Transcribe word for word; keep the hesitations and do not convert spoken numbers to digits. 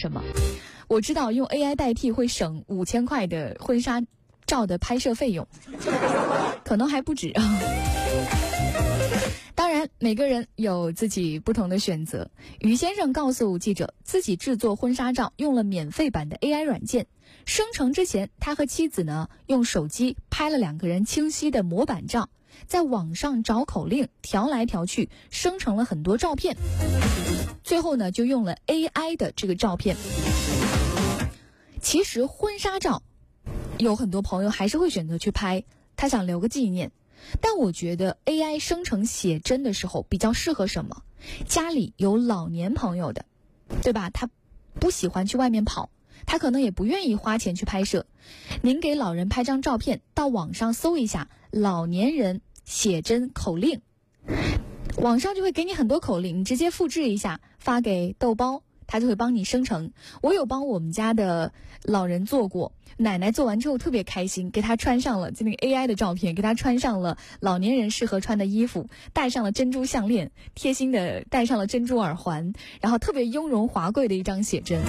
什么。我知道用 A I 代替会省五千块的婚纱照的拍摄费用，可能还不止啊。当然每个人有自己不同的选择。于先生告诉记者，自己制作婚纱照用了免费版的 A I 软件，生成之前他和妻子呢用手机拍了两个人清晰的模板照，在网上找口令调来调去，生成了很多照片，最后呢就用了 A I 的这个照片。其实婚纱照有很多朋友还是会选择去拍，他想留个纪念。但我觉得 A I 生成写真的时候比较适合什么？家里有老年朋友的，对吧？他不喜欢去外面跑，他可能也不愿意花钱去拍摄。您给老人拍张照片，到网上搜一下老年人写真口令，网上就会给你很多口令，你直接复制一下发给豆包，他就会帮你生成。我有帮我们家的老人做过，奶奶做完之后特别开心，给他穿上了就那个 A I 的照片，给他穿上了老年人适合穿的衣服，戴上了珍珠项链，贴心的戴上了珍珠耳环，然后特别雍容华贵的一张写真。